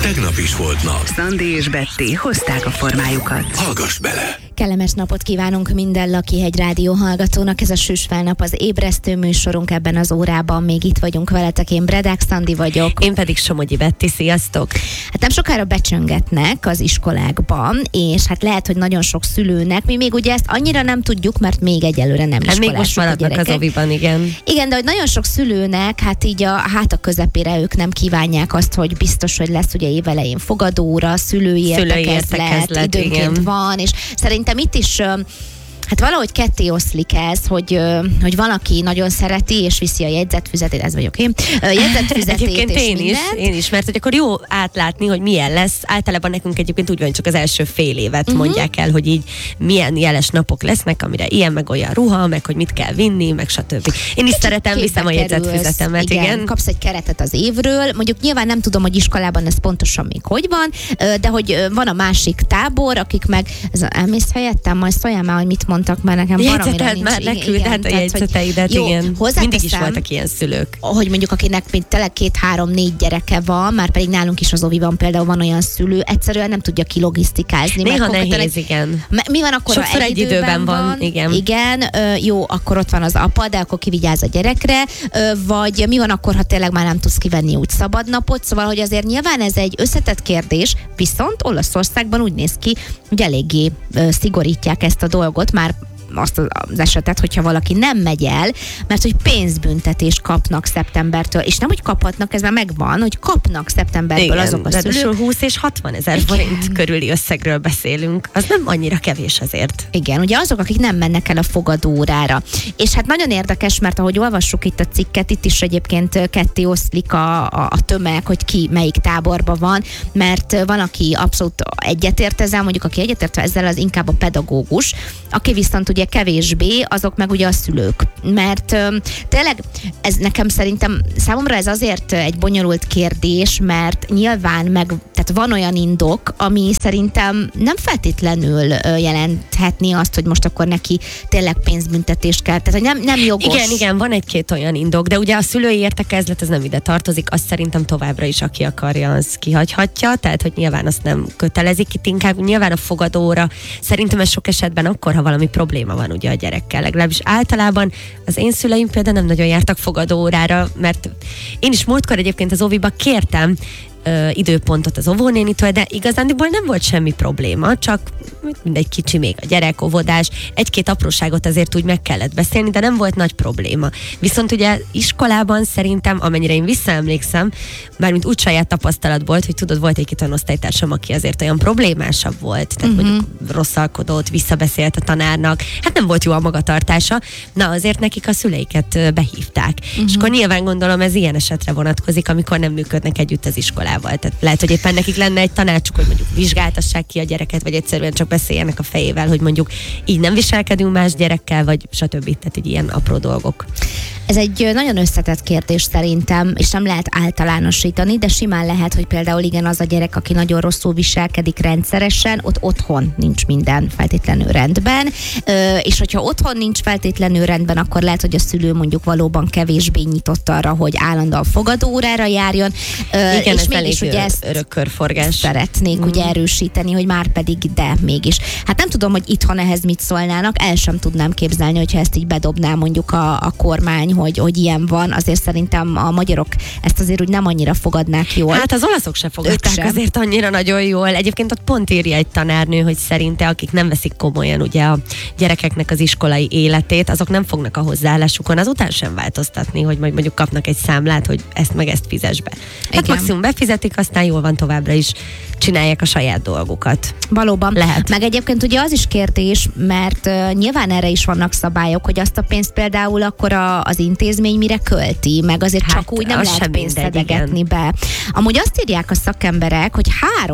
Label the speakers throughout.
Speaker 1: tegnap is volt nap.
Speaker 2: Szandi és Betty hozták a formájukat.
Speaker 1: Hallgass bele!
Speaker 3: Kellemes napot kívánunk minden Lakihegy rádió hallgatónak. Ez a Süsfelnap, az ébresztő műsorunk ebben az órában. Még itt vagyunk veletek, én Bredák Szandi vagyok.
Speaker 4: Én pedig Somogyi Betty, sziasztok!
Speaker 3: Hát nem sokára becsöngetnek az iskolákban, és hát lehet, hogy nagyon sok szülőnek, mi még ugye ezt annyira nem tudjuk, mert még egyelőre nem iskolások
Speaker 4: még most maradnak az oviban, igen.
Speaker 3: Igen, de hogy nagyon sok szülőnek, hát így a háta közepére ők nem kívánják azt, hogy biztos, hogy lesz ugye évelején fogadóra, szülői értekezlet, időnként igen. Van, és szerintem itt is hát valahogy ketté oszlik ez, hogy valaki nagyon szereti, és viszi a jegyzetfüzetét, ez vagyok én, jegyzetfüzetét és
Speaker 4: én is, mert hogy akkor jó átlátni, hogy milyen lesz. Általában nekünk egyébként úgy van, csak az első fél évet mondják el, hogy így milyen jeles napok lesznek, amire ilyen meg olyan ruha, meg hogy mit kell vinni, meg stb. Én is szeretem, viszem a jegyzetfüzetemet, igen.
Speaker 3: Kapsz egy keretet az évről, mondjuk nyilván nem tudom, hogy iskolában ez pontosan még hogy van, de hogy van a másik tábor, akik meg, elmész helyettem, majd szóljál már, hogy mit mondtak, mert nekem baromira nincs.
Speaker 4: Már neküld hát a jegyzeteidet, igen. Mindig is voltak ilyen szülők.
Speaker 3: Hogy mondjuk akinek tényleg 2-3-4 gyereke van, már pedig nálunk is az oviban például van olyan szülő, egyszerűen nem tudja kilogisztikázni.
Speaker 4: Néha nehéz, igen.
Speaker 3: Mi van akkor,
Speaker 4: sokszor egy időben van, igen.
Speaker 3: Igen, jó, akkor ott van az apa, de akkor kivigyáz a gyerekre, vagy mi van akkor, ha tényleg már nem tudsz kivenni úgy szabadnapot, szóval, hogy azért nyilván ez egy összetett kérdés, viszont Olaszországban úgy néz ki, hogy eléggé szigorítják ezt a dolgot, már azt az esetet, hogyha valaki nem megy el, mert hogy pénzbüntetést kapnak szeptembertől, és nem, hogy kaphatnak, ez már megvan, hogy kapnak szeptemberből igen, azok a szülők.
Speaker 4: 20 és 60 ezer forint körüli összegről beszélünk. Az nem annyira kevés azért.
Speaker 3: Igen, ugye azok, akik nem mennek el a fogadóórára. És hát nagyon érdekes, mert ahogy olvassuk itt a cikket, itt is egyébként ketté oszlik a tömeg, hogy ki melyik táborban van, mert van, aki abszolút egyetért ezzel, mondjuk aki egyetért ezzel, az inkább a pedagógus, aki viszont ugye kevésbé, azok meg ugye a szülők. Mert tényleg ez nekem szerintem, számomra ez azért egy bonyolult kérdés, mert nyilván tehát van olyan indok, ami szerintem nem feltétlenül jelenthetni azt, hogy most akkor neki tényleg pénzbüntetést kell. Tehát, hogy nem jogos.
Speaker 4: Igen, van egy-két olyan indok, de ugye a szülői értekezlet, ez nem ide tartozik, azt szerintem továbbra is aki akarja, az kihagyhatja, tehát, hogy nyilván azt nem kötelezik itt, inkább nyilván a fogadóra. Szerintem ez sok esetben akkor, ha valami probléma van ugye a gyerekkel. Legalábbis általában az én szüleim például nem nagyon jártak fogadóórára, mert én is múltkor egyébként az oviba kértem időpontot az óvónénitől, de igazándiból nem volt semmi probléma, csak mindegy kicsi még a gyerek, óvodás, egy-két apróságot azért úgy meg kellett beszélni, de nem volt nagy probléma. Viszont ugye iskolában szerintem, amennyire én visszaemlékszem, bármint úgy saját tapasztalat volt, hogy tudod, volt egy-két olyan osztálytársam, aki azért olyan problémásabb volt, tehát mondjuk rosszalkodott, visszabeszélt a tanárnak, hát nem volt jó a magatartása, na azért nekik a szüleiket behívták. És akkor nyilván gondolom ez ilyen esetre vonatkozik, amikor nem működnek együtt az iskolában. Tehát lehet, hogy éppen nekik lenne egy tanácsuk, hogy mondjuk vizsgáltassák ki a gyereket, vagy egyszerűen csak beszéljenek a fejével, hogy mondjuk így nem viselkedünk más gyerekkel, vagy stb. Tehát így ilyen apró dolgok.
Speaker 3: Ez egy nagyon összetett kérdés szerintem, és nem lehet általánosítani, de simán lehet, hogy például igen, az a gyerek, aki nagyon rosszul viselkedik rendszeresen, ott otthon nincs minden feltétlenül rendben, és hogyha otthon nincs feltétlenül rendben, akkor lehet, hogy a szülő mondjuk valóban kevésbé nyitott arra, hogy állandóan fogadóórára járjon.
Speaker 4: Igen,
Speaker 3: és
Speaker 4: ez
Speaker 3: mégis ugye ezt
Speaker 4: örök körforgás.
Speaker 3: Szeretnék ugye erősíteni, hogy már pedig de mégis. Hát nem tudom, hogy itthon ehhez mit szólnának, el sem tudnám képzelni, hogyha ezt így bedobná mondjuk a kormány, hogy ilyen van, azért szerintem a magyarok ezt azért úgy nem annyira fogadnák jól.
Speaker 4: Hát az olaszok se fogadták azért annyira nagyon jól. Egyébként ott pont írja egy tanárnő, hogy szerinte akik nem veszik komolyan ugye a gyerekeknek az iskolai életét, azok nem fognak a hozzáállásukon azután sem változtatni, hogy majd mondjuk kapnak egy számlát, hogy ezt meg ezt fizess be. Hát maximum befizetik, aztán jól van továbbra is csinálják a saját dolgukat.
Speaker 3: Valóban.
Speaker 4: Lehet.
Speaker 3: Meg egyébként ugye az is kérdés, mert nyilván erre is vannak szabályok, hogy azt a pénzt például akkor az intézmény mire költi, meg azért hát, csak úgy nem lehet pénzt szedegetni be. Amúgy azt írják a szakemberek, hogy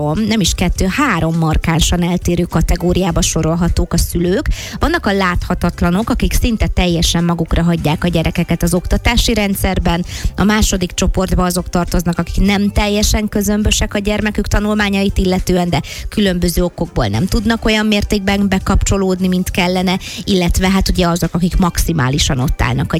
Speaker 3: 3 markánsan eltérő kategóriába sorolhatók a szülők. Vannak a láthatatlanok, akik szinte teljesen magukra hagyják a gyerekeket az oktatási rendszerben. A második csoportba azok tartoznak, akik nem teljesen közömbösek a gyermekük tanulmányait illetően, de különböző okokból nem tudnak olyan mértékben bekapcsolódni, mint kellene, illetve hát ugye azok, akik maximálisan ott állnak a gyerekek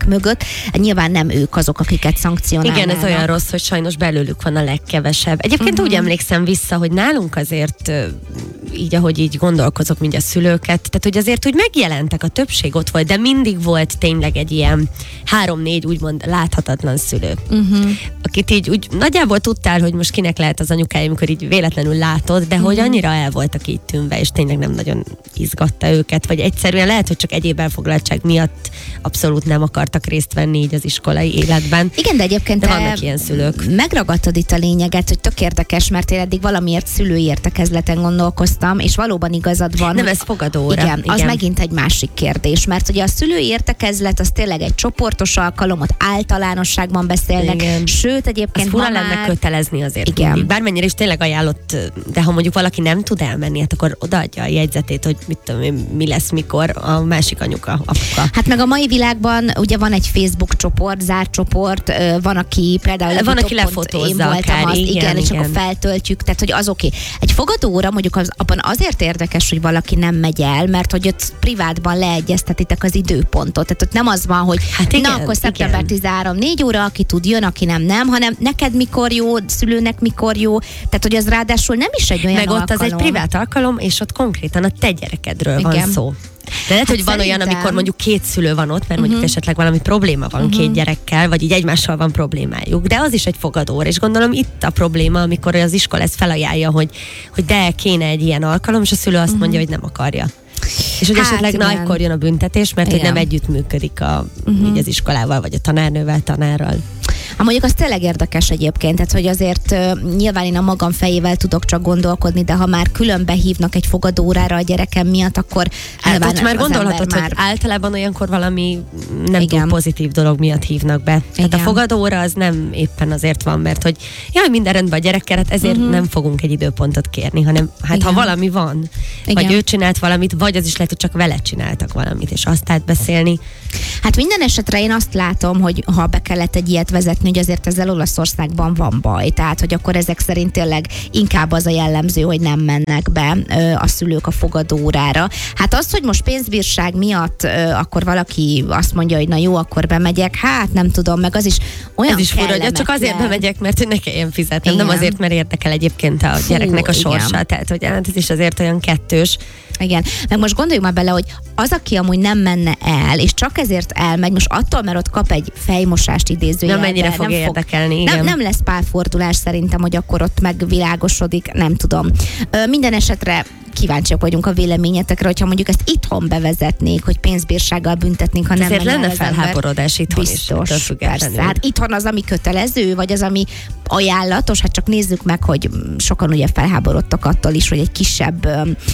Speaker 3: szülők mögött. Nyilván nem ők azok, akiket szankcionálnak.
Speaker 4: Igen, ez olyan rossz, hogy sajnos belőlük van a legkevesebb. Egyébként úgy emlékszem vissza, hogy nálunk azért így, ahogy így gondolkozok, mint a szülőket, tehát hogy azért úgy megjelentek, a többség ott volt, de mindig volt tényleg egy ilyen 3-4 úgymond láthatatlan szülő. Akit így úgy nagyjából tudtál, hogy most kinek lehet az anyukája, amikor így véletlenül látod, de hogy annyira el voltak így tűnve, és tényleg nem nagyon izgatta őket, vagy egyszerűen lehet, hogy csak egyéb elfoglaltság miatt abszolút nem akartak részt venni így az iskolai életben.
Speaker 3: Igen, de egyébként
Speaker 4: de vannak ilyen szülők.
Speaker 3: Megragadtad itt a lényeget, hogy tök érdekes, mert én eddig valamiért szülői értekezleten gondolkoztam, és valóban igazad van.
Speaker 4: Nem, ez fogadóra.
Speaker 3: Igen, az megint egy másik kérdés, mert ugye a szülői értekezlet az tényleg egy csoportos alkalom, ott általánosságban beszélnek,
Speaker 4: igen.
Speaker 3: Sőt egyébként
Speaker 4: fura lenne kötelezni azért.
Speaker 3: Igen.
Speaker 4: Mindig. Bármennyire is tényleg ajánlott, de ha mondjuk valaki nem tud elmenni, hát akkor odaadja a jegyzetét, hogy mit tudom én, mi lesz, mikor a másik anyuka, apuka.
Speaker 3: Hát meg a mai világban ugye van egy Facebook csoport, zárt csoport, van, aki például
Speaker 4: van, aki lefotózza
Speaker 3: én voltam
Speaker 4: akár,
Speaker 3: az, igen, és
Speaker 4: igen.
Speaker 3: akkor feltöltjük, tehát hogy az oké. Egy fogadóra mondjuk abban azért érdekes, hogy valaki nem megy el, mert hogy ott privátban leegyeztetitek az időpontot. Tehát ott nem az van, hogy
Speaker 4: hát igen,
Speaker 3: na akkor szeptember 13, 4 óra, aki tud jön, aki nem, hanem neked mikor jó, szülőnek mikor jó, tehát hogy az ráadásul nem is egy olyan
Speaker 4: meg ott
Speaker 3: alkalom.
Speaker 4: az egy privát alkalom, és ott konkrétan a te gyerekedről
Speaker 3: Igen.
Speaker 4: van szó. De lehet, hogy van olyan, amikor mondjuk 2 szülő van ott, mert mondjuk esetleg valami probléma van 2 gyerekkel, vagy így egymással van problémájuk. De az is egy fogadóra, és gondolom itt a probléma, amikor az iskola ezt felajánlja, hogy de kéne egy ilyen alkalom, és a szülő azt mondja, hogy nem akarja. És hogy esetleg
Speaker 3: igen.
Speaker 4: nagykor jön a büntetés, mert hogy nem együttműködik így az iskolával, vagy a tanárnővel, tanárral.
Speaker 3: Hát mondjuk az tényleg érdekes egyébként, tehát hogy azért nyilván én a magam fejével tudok csak gondolkodni, de ha már külön behívnak egy fogadórára a gyerekem miatt, akkor
Speaker 4: hát ott már gondolhatod, hogy általában olyankor valami nem túl pozitív dolog miatt hívnak be. Tehát a fogadóra az nem éppen azért van, mert hogy jaj, minden rendben a gyerekkel, hát ezért nem fogunk egy időpontot kérni, hanem hát ha valami van, vagy ő csinált valamit, vagy az is lehet, hogy csak vele csináltak valamit, és azt átbeszélni.
Speaker 3: Hát minden esetre én azt látom, hogy ha be kellett egy ilyet vezetni, hogy azért ezzel Olaszországban van baj. Tehát, hogy akkor ezek szerint tényleg inkább az a jellemző, hogy nem mennek be a szülők a fogadóórára. Hát az, hogy most pénzbírság miatt akkor valaki azt mondja, hogy na jó, akkor bemegyek, hát nem tudom, meg az is olyan
Speaker 4: ez is fura, hogy csak azért bemegyek, mert ne kelljen fizetnem, nem azért, mert érdekel egyébként a gyereknek a sorsa. Igen. Tehát, hogy ez is azért olyan kettős.
Speaker 3: Igen, meg most gondoljuk már bele, hogy az, aki amúgy nem menne el, és csak ezért elmegy, most attól, mert ott kap egy fejmosást idézőjelben.
Speaker 4: Mennyire fog érdekelni, igen.
Speaker 3: Nem lesz pálfordulás szerintem, hogy akkor ott megvilágosodik, nem tudom. Minden esetre kíváncsiak vagyunk a véleményetekre, hogyha mondjuk ezt itthon bevezetnék, hogy pénzbírsággal büntetnénk, ha nem
Speaker 4: ezért
Speaker 3: menne
Speaker 4: lenne
Speaker 3: az
Speaker 4: felháborodás itthon
Speaker 3: biztos,
Speaker 4: is.
Speaker 3: Persze. Hát itthon az, ami kötelező, vagy az, ami ajánlatos, hát csak nézzük meg, hogy sokan ugye felháborodtak attól is, hogy egy kisebb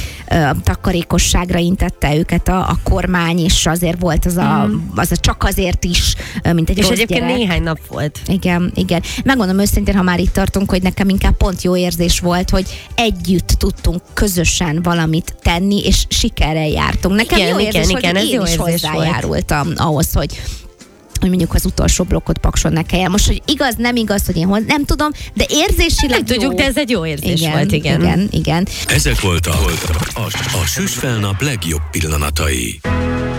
Speaker 3: takarékosságra intette őket a kormány, és azért volt az a csak azért is, mint egy
Speaker 4: és
Speaker 3: rossz
Speaker 4: egyébként
Speaker 3: gyerek.
Speaker 4: néhány nap volt.
Speaker 3: Igen. Megmondom őszintén, ha már itt tartunk, hogy nekem inkább pont jó érzés volt, hogy együtt tudtunk közösen valamit tenni, és sikerrel jártunk. Nekem jó érzés, hogy én is hozzájárultam ahhoz, hogy mondjuk az utolsó blokkot Pakson ne kelljen. Most, hogy igaz, nem igaz, hogy én nem tudom, de érzésileg
Speaker 4: nem tudjuk, de ez egy jó érzés volt,
Speaker 3: igen.
Speaker 1: Ezek voltak a Süsfelnap legjobb pillanatai.